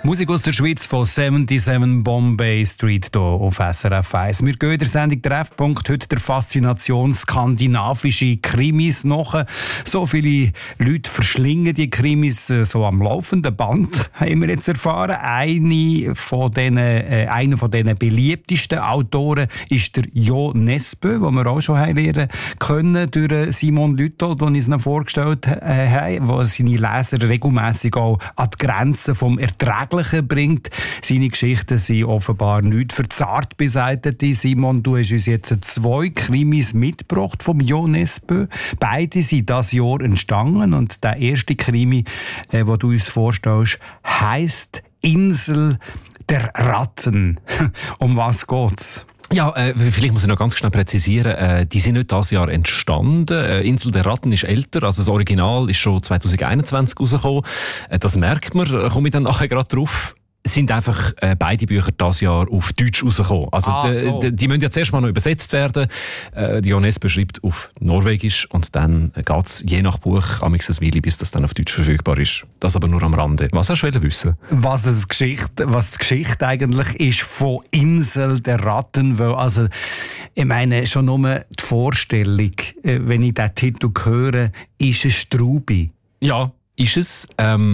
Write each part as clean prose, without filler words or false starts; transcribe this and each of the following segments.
Musik aus der Schweiz von 77 Bombay Street hier auf SRF 1. Wir gehen in der Sendung Treffpunkt heute der Faszination skandinavische Krimis nach. So viele Leute verschlingen die Krimis so am laufenden Band, haben wir jetzt erfahren. Einer von diesen beliebtesten Autoren ist der Jo Nesbø, den wir auch schon lernen können durch Simon Lüthold, den ich es noch vorgestellt habe, der seine Leser regelmässig auch an die Grenzen vom Erträglichen bringt. Seine Geschichten sind offenbar nicht für zart beseitete. Simon, du hast uns jetzt 2 Krimis mitgebracht vom Jo Nesbø. Beide sind dieses Jahr entstanden und der erste Krimi, den du uns vorstellst, heisst Insel der Ratten. Um was geht's? Ja, vielleicht muss ich noch ganz schnell präzisieren, die sind nicht dieses Jahr entstanden. Insel der Ratten ist älter, also das Original ist schon 2021 rausgekommen. Das merkt man, komme ich dann nachher gerade drauf. Sind einfach beide Bücher dieses Jahr auf Deutsch rausgekommen. Also die müssen ja zuerst mal noch übersetzt werden. Die Jo Nesbø schreibt auf Norwegisch und dann geht es je nach Buch amigs eine Weile, bis das dann auf Deutsch verfügbar ist. Das aber nur am Rande. Was hast du wissen? Was die Geschichte eigentlich ist von Insel der Ratten. Weil, also, ich meine, schon nur die Vorstellung, wenn ich diesen Titel höre, ist es Strubi. Ja, ist es.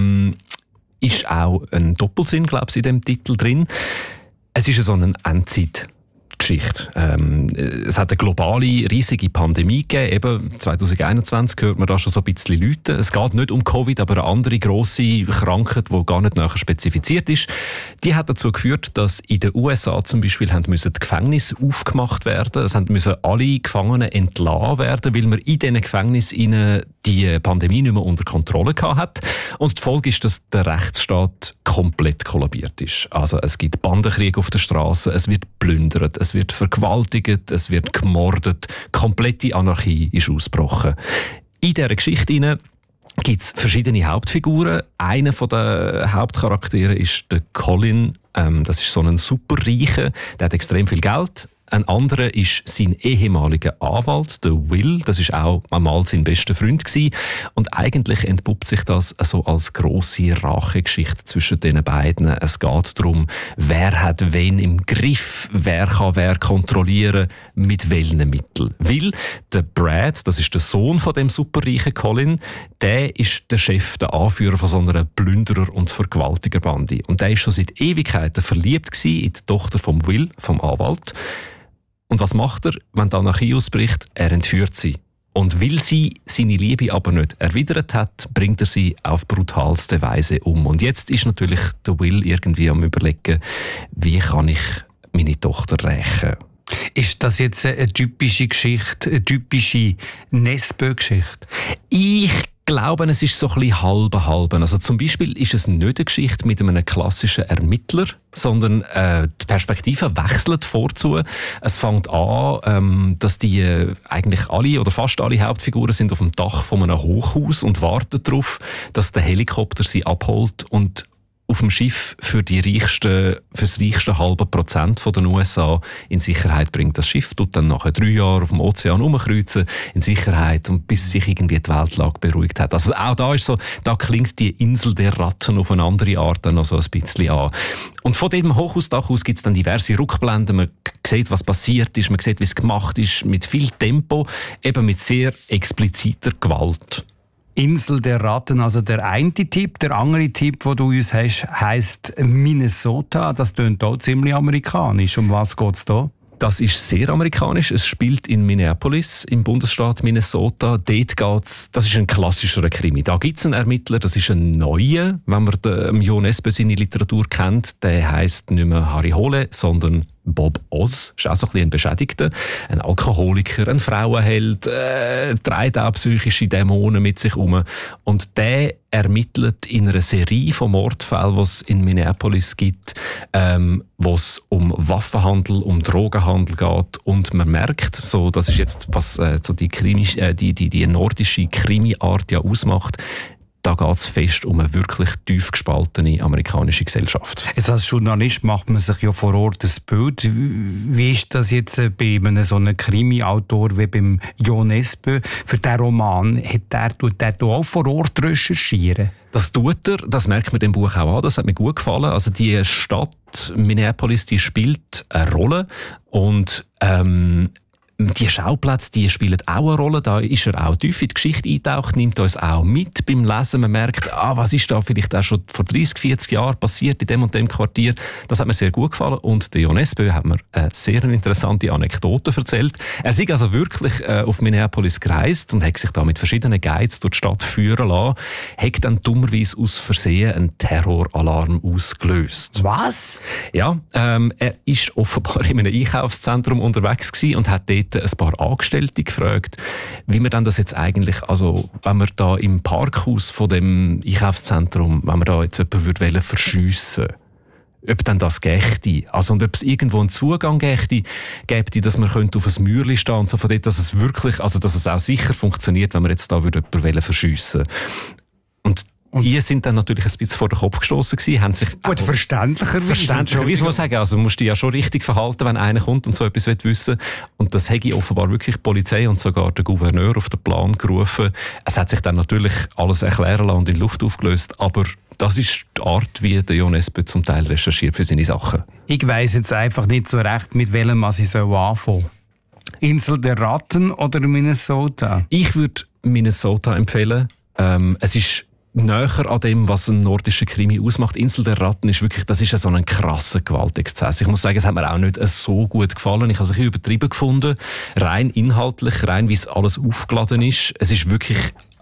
Ist auch ein Doppelsinn, glaube ich, in dem Titel drin. Es ist so eine Endzeitgeschichte. Es hat eine globale, riesige Pandemie gegeben. Eben 2021 hört man da schon so ein bisschen Leute. Es geht nicht um Covid, aber eine andere grosse Krankheit, die gar nicht näher spezifiziert ist. Die hat dazu geführt, dass in den USA zum Beispiel die Gefängnisse aufgemacht werden. Es müssen alle Gefangenen entlassen werden, weil man in diesen Gefängnissen die Pandemie nicht mehr unter Kontrolle hat. Und die Folge ist, dass der Rechtsstaat komplett kollabiert ist. Also es gibt Bandenkrieg auf der Straße, es wird plündert, es wird vergewaltigt, es wird gemordet. Komplette Anarchie ist ausgebrochen. In dieser Geschichte gibt es verschiedene Hauptfiguren. Einer der Hauptcharaktere ist der Colin. Das ist so ein Superreicher, der hat extrem viel Geld. Ein anderer ist sein ehemaliger Anwalt, der Will. Das ist auch einmal sein bester Freund gewesen. Und eigentlich entpuppt sich das so als grosse Rachegeschichte zwischen den beiden. Es geht darum, wer hat wen im Griff, wer kann wer kontrollieren, mit welchen Mitteln. Weil der Brad, das ist der Sohn von dem superreichen Colin, der ist der Chef, der Anführer von so einer Plünderer- und Vergewaltigerbande. Und der ist schon seit Ewigkeiten verliebt gewesen in die Tochter vom Will, vom Anwalt. Und was macht er, wenn die Anarchie ausbricht? Er entführt sie. Und weil sie seine Liebe aber nicht erwidert hat, bringt er sie auf brutalste Weise um. Und jetzt ist natürlich der Will irgendwie am Überlegen, wie kann ich meine Tochter rächen? Ist das jetzt eine typische Geschichte, eine typische Nesbø-Geschichte? Ich glaube, es ist so ein bisschen halbe. Also zum Beispiel ist es nicht eine Geschichte mit einem klassischen Ermittler, sondern die Perspektive wechselt vorzu. Es fängt an, dass die eigentlich alle oder fast alle Hauptfiguren sind auf dem Dach von einem Hochhaus und warten darauf, dass der Helikopter sie abholt und auf dem Schiff für das reichste halbe Prozent von den USA in Sicherheit bringt. Das Schiff tut dann nach 3 Jahren auf dem Ozean rumkreuzen, in Sicherheit, und bis sich irgendwie die Weltlage beruhigt hat. Also auch da ist so, da klingt die Insel der Ratten auf eine andere Art dann noch so ein bisschen an. Und von diesem Hochhausdach aus gibt es dann diverse Rückblenden. Man sieht, was passiert ist, man sieht, wie es gemacht ist, mit viel Tempo, eben mit sehr expliziter Gewalt. Insel der Ratten, also der eine Tipp. Der andere Tipp, den du uns hast, heisst Minnesota. Das klingt auch ziemlich amerikanisch. Um was geht es da? Das ist sehr amerikanisch. Es spielt in Minneapolis, im Bundesstaat Minnesota. Dort geht's, das ist ein klassischer Krimi. Da gibt es einen Ermittler, das ist ein neuer. Wenn man den Jo Nesbø seine Literatur kennt, der heisst nicht mehr Harry Hole, sondern Bob Oz. Ist auch so ein bisschen ein Beschädigter. Ein Alkoholiker, ein Frauenheld, trägt auch psychische Dämonen mit sich um. Und der ermittelt in einer Serie von Mordfällen, die es in Minneapolis gibt, wo es um Waffenhandel, um Drogenhandel geht. Und man merkt, so, das ist jetzt, was so die nordische Krimi-Art ja ausmacht, da geht es fest um eine wirklich tief gespaltene amerikanische Gesellschaft. Jetzt als Journalist macht man sich ja vor Ort ein Bild. Wie ist das jetzt bei einem so einem Krimi-Autor wie beim Jo Nesbø? Für diesen Roman tut der auch vor Ort recherchieren? Das tut er, das merkt man dem Buch auch an, das hat mir gut gefallen. Also die Stadt Minneapolis, die spielt eine Rolle und die Schauplätze, die spielen auch eine Rolle. Da ist er auch tief in die Geschichte eingetaucht, nimmt uns auch mit beim Lesen. Man merkt, was ist da vielleicht auch schon vor 30, 40 Jahren passiert in dem und dem Quartier. Das hat mir sehr gut gefallen. Und der Jo Nesbø hat mir eine sehr interessante Anekdote erzählt. Er ist also wirklich auf Minneapolis gereist und hat sich da mit verschiedenen Guides durch die Stadt führen lassen, hat dann dummerweise aus Versehen einen Terroralarm ausgelöst. Was? Ja, er ist offenbar in einem Einkaufszentrum unterwegs gewesen und hat dort ein paar Angestellte gefragt, wie man dann das jetzt eigentlich, also wenn man da im Parkhaus von dem Einkaufszentrum, wenn man da jetzt jemanden verschiessen würde, ob dann das gächte. Also, und ob es irgendwo einen Zugang gäbe, dass man könnte auf ein Mäuerchen stehen und so von dort, dass es wirklich, also dass es auch sicher funktioniert, wenn man jetzt da jemanden verschiessen würde. Und die sind dann natürlich ein bisschen vor den Kopf gestossen gewesen, haben sich... Gut, verständlicherweise muss man sagen. Also, du musst dich ja schon richtig verhalten, wenn einer kommt und so etwas wissen will. Und das hätte offenbar wirklich die Polizei und sogar der Gouverneur auf den Plan gerufen. Es hat sich dann natürlich alles erklären lassen und in die Luft aufgelöst, aber das ist die Art, wie der Jo Nesbø zum Teil recherchiert für seine Sachen. Ich weiss jetzt einfach nicht so recht, mit welchem was ich anfangen soll. Insel der Ratten oder Minnesota? Ich würde Minnesota empfehlen. Es ist näher an dem, was ein nordischer Krimi ausmacht. Insel der Ratten ist wirklich, das ist so ein krasser Gewaltexzess. Ich muss sagen, es hat mir auch nicht so gut gefallen. Ich habe es ein bisschen übertrieben gefunden. Rein inhaltlich, rein wie es alles aufgeladen ist. Es ist wirklich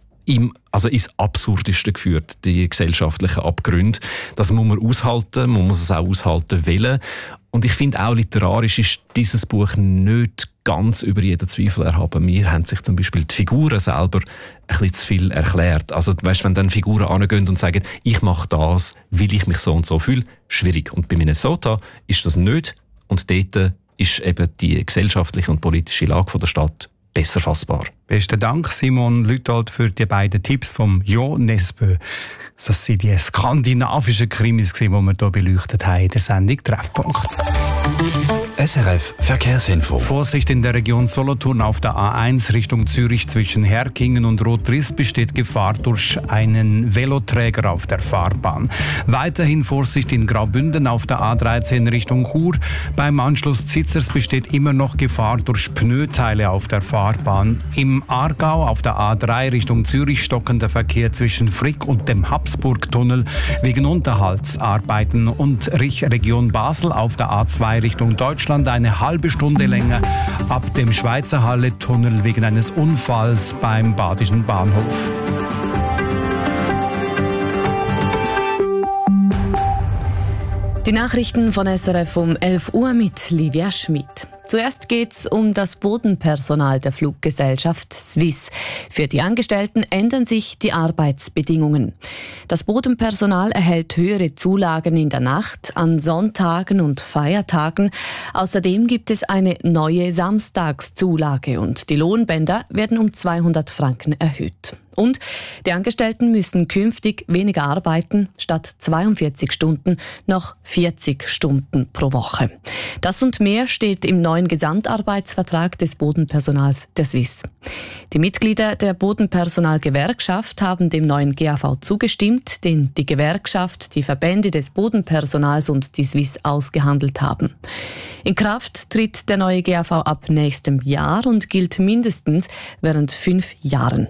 ins Absurdeste geführt, die gesellschaftlichen Abgründe. Das muss man aushalten, man muss es auch aushalten wollen. Und ich finde auch, literarisch ist dieses Buch nicht ganz über jeden Zweifel erhaben. Mir haben sich zum Beispiel die Figuren selber ein bisschen zu viel erklärt. Also, weißt, wenn dann Figuren angehen und sagen, ich mache das, weil ich mich so und so fühle, schwierig. Und bei Minnesota ist das nicht. Und dort ist eben die gesellschaftliche und politische Lage der Stadt besser fassbar. Besten Dank, Simon Lütold, für die beiden Tipps vom Jo Nesbø. Das sind die skandinavischen Krimis, die wir hier beleuchtet haben in der Sendung Treffpunkt. SRF Verkehrsinfo. Vorsicht in der Region Solothurn auf der A1 Richtung Zürich zwischen Herkingen und Rottriest besteht Gefahr durch einen Veloträger auf der Fahrbahn. Weiterhin Vorsicht in Graubünden auf der A13 Richtung Chur. Beim Anschluss Zitzers besteht immer noch Gefahr durch Pneuteile auf der Fahrbahn. Im Aargau auf der A3 Richtung Zürich stockender Verkehr zwischen Frick und dem Habsburgtunnel wegen Unterhaltsarbeiten und Region Basel auf der A2 Richtung Deutschland eine halbe Stunde länger ab dem Schweizer Halle-Tunnel wegen eines Unfalls beim Badischen Bahnhof. Die Nachrichten von SRF um 11 Uhr mit Livia Schmid. Zuerst geht es um das Bodenpersonal der Fluggesellschaft Swiss. Für die Angestellten ändern sich die Arbeitsbedingungen. Das Bodenpersonal erhält höhere Zulagen in der Nacht, an Sonntagen und Feiertagen. Außerdem gibt es eine neue Samstagszulage und die Lohnbänder werden um 200 Franken erhöht. Und die Angestellten müssen künftig weniger arbeiten, statt 42 Stunden noch 40 Stunden pro Woche. Das und mehr steht im neuen Gesamtarbeitsvertrag des Bodenpersonals der Swiss. Die Mitglieder der Bodenpersonalgewerkschaft haben dem neuen GAV zugestimmt, den die Gewerkschaft, die Verbände des Bodenpersonals und die Swiss ausgehandelt haben. In Kraft tritt der neue GAV ab nächstem Jahr und gilt mindestens während 5 Jahren.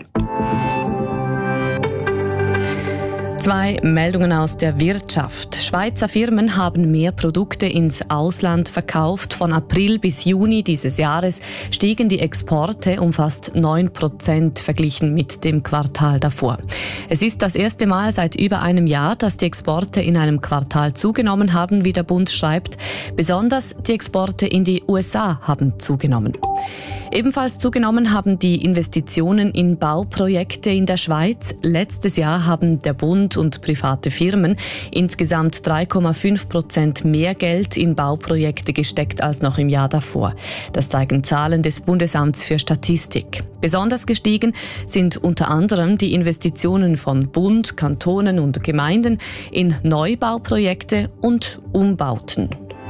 2 Meldungen aus der Wirtschaft. Schweizer Firmen haben mehr Produkte ins Ausland verkauft. Von April bis Juni dieses Jahres stiegen die Exporte um fast 9% verglichen mit dem Quartal davor. Es ist das erste Mal seit über einem Jahr, dass die Exporte in einem Quartal zugenommen haben, wie der Bund schreibt. Besonders die Exporte in die USA haben zugenommen. Ebenfalls zugenommen haben die Investitionen in Bauprojekte in der Schweiz. Letztes Jahr haben der Bund Bund und private Firmen insgesamt 3,5% mehr Geld in Bauprojekte gesteckt als noch im Jahr davor. Das zeigen Zahlen des Bundesamts für Statistik. Besonders gestiegen sind unter anderem die Investitionen von Bund, Kantonen und Gemeinden in Neubauprojekte und Umbauten.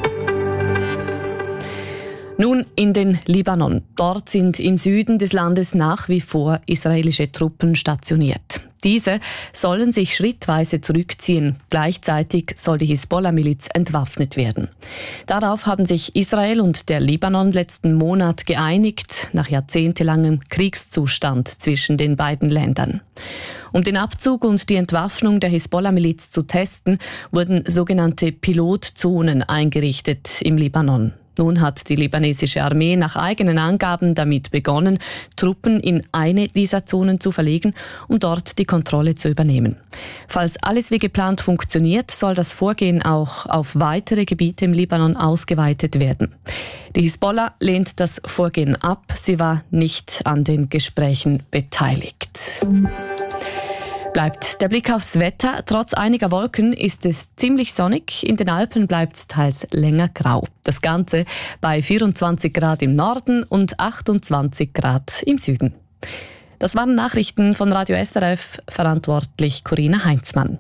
Nun in den Libanon. Dort sind im Süden des Landes nach wie vor israelische Truppen stationiert. Diese sollen sich schrittweise zurückziehen. Gleichzeitig soll die Hisbollah-Miliz entwaffnet werden. Darauf haben sich Israel und der Libanon letzten Monat geeinigt, nach jahrzehntelangem Kriegszustand zwischen den beiden Ländern. Um den Abzug und die Entwaffnung der Hisbollah-Miliz zu testen, wurden sogenannte Pilotzonen eingerichtet im Libanon. Nun hat die libanesische Armee nach eigenen Angaben damit begonnen, Truppen in eine dieser Zonen zu verlegen, um dort die Kontrolle zu übernehmen. Falls alles wie geplant funktioniert, soll das Vorgehen auch auf weitere Gebiete im Libanon ausgeweitet werden. Die Hisbollah lehnt das Vorgehen ab. Sie war nicht an den Gesprächen beteiligt. Bleibt der Blick aufs Wetter. Trotz einiger Wolken ist es ziemlich sonnig. In den Alpen bleibt es teils länger grau. Das Ganze bei 24 Grad im Norden und 28 Grad im Süden. Das waren Nachrichten von Radio SRF, verantwortlich Corinna Heinzmann.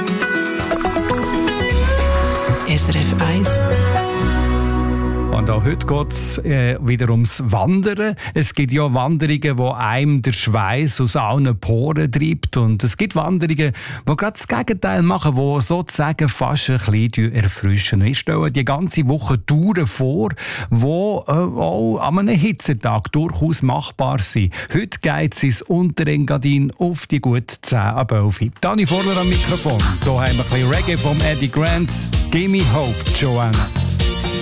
SRF 1. Und auch heute geht es wieder ums Wandern. Es gibt ja Wanderungen, wo einem der Schweiß aus allen Poren treibt. Und es gibt Wanderungen, die gerade das Gegenteil machen, die sozusagen fast ein bisschen erfrischen. Wir stellen die ganze Woche Touren vor, die auch an einem Hitzetag durchaus machbar sind. Heute geht es ins Unterengadin auf die gut 10 ab 11. Dani Vorler am Mikrofon. Hier haben wir ein bisschen Reggae vom Eddie Grant. Gimme Hope, Joanna.